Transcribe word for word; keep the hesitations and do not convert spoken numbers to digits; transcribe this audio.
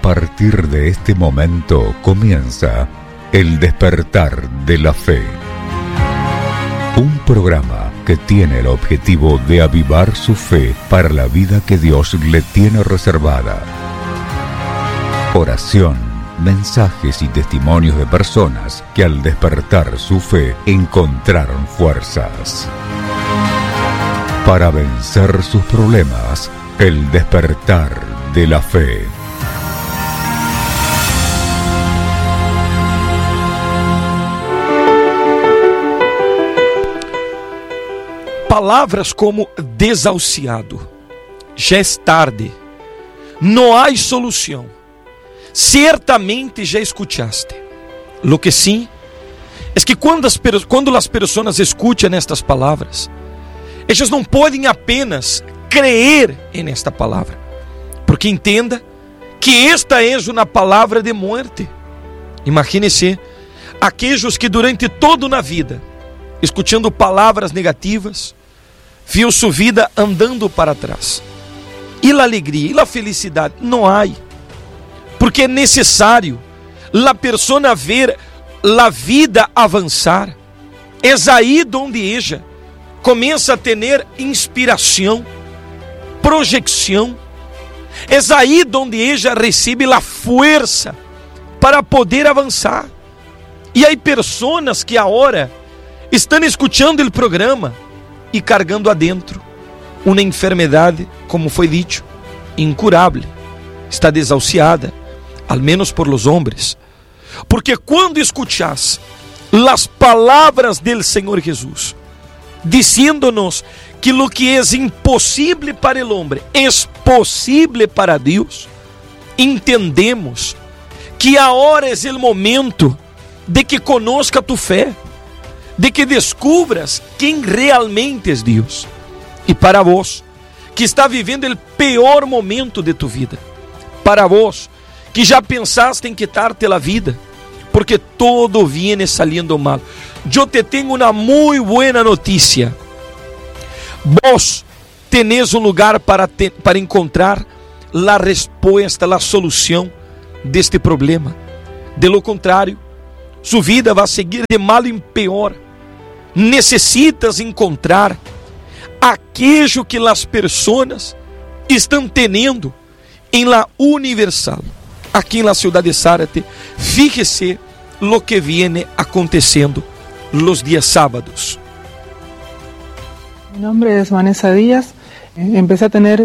partir de este momento comienza El Despertar de la Fe. Un programa que tiene el objetivo de avivar su fe para la vida que Dios le tiene reservada. Oración, mensajes y testimonios de personas que al despertar su fe encontraron fuerzas. Para vencer sus problemas, El Despertar de la Fe. Palavras como desahuciado, já é tarde, não há solução, certamente já escutaste. Lo que sim, é que quando as, quando as pessoas escutam estas palavras, elas não podem apenas crer em esta palavra, porque entenda que esta é uma palavra de morte. Imagine-se aqueles que durante toda a vida, escutando palavras negativas, viu sua vida andando para trás. E a alegria, e a felicidade não há, porque é necessário a pessoa ver a vida avançar. É aí onde ela começa a ter inspiração, projeção. É aí onde ela recebe a força para poder avançar. E há pessoas que agora estão escutando o programa e carregando adentro uma enfermidade, como foi dito, incurável. Está desahuciada, al menos por los hombres. Porque quando escuchas as palavras do Senhor Jesus, dizendo-nos que lo que é impossível para o homem é possível para Deus, entendemos que agora é o momento de que conozca tu fé, de que descubras quem realmente é Deus. E para vós que está vivendo o pior momento de tu vida, para vós que já pensaste em quitar-te a vida, porque todo viene saliendo mal, eu te tenho uma muito boa notícia. Vós tenéis um lugar para, te, para encontrar a resposta, a solução deste problema. De lo contrário, sua vida vai seguir de mal em pior. Necessitas encontrar aquilo que as pessoas estão tendo em la Universal, aqui na cidade de Zárate. Fíjese lo que viene acontecendo los días sábados. Mi nombre es Vanessa Díaz. Empecé a tener